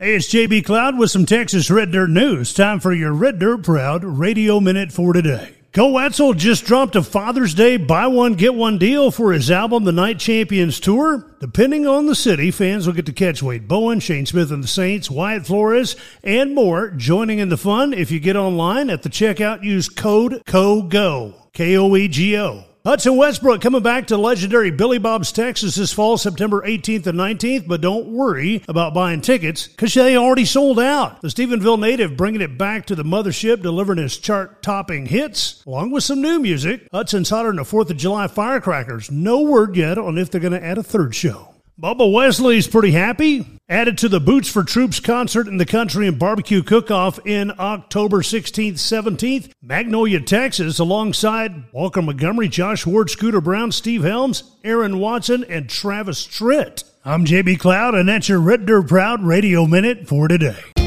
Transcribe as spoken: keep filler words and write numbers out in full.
Hey, it's J B Cloud with some Texas Red Dirt news. Time for your Red Dirt Proud Radio Minute for today. Cole Wetzel just dropped a Father's Day buy one, get one deal for his album, The Night Champions Tour. Depending on the city, fans will get to catch Wade Bowen, Shane Smith and the Saints, Wyatt Flores, and more joining in the fun. If you get online at the checkout, use code KOGO, K O E G O. Hudson Westbrook coming back to legendary Billy Bob's Texas this fall, September eighteenth and nineteenth, but don't worry about buying tickets because they already sold out. The Stephenville native bringing it back to the mothership, delivering his chart-topping hits, along with some new music. Hudson's hotter than the fourth of July firecrackers. No word yet on if they're going to add a third show. Bubba Wesley's pretty happy. Added to the Boots for Troops concert in the country and barbecue cook-off in October sixteenth, seventeenth, Magnolia, Texas, alongside Walker Montgomery, Josh Ward, Scooter Brown, Steve Helms, Aaron Watson, and Travis Tritt. I'm J B Cloud, and that's your Red Dirt Proud Radio Minute for today.